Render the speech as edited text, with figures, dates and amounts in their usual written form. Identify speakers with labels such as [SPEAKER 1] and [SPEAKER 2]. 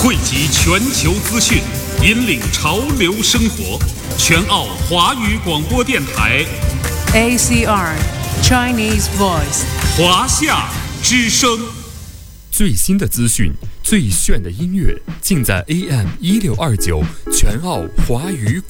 [SPEAKER 1] 汇集全球资讯，引领潮流生活。全澳华语广播电台
[SPEAKER 2] ACR Chinese Voice
[SPEAKER 1] 华夏之声。
[SPEAKER 3] 最新的资讯，最炫的音乐，尽在AM1629全澳华语广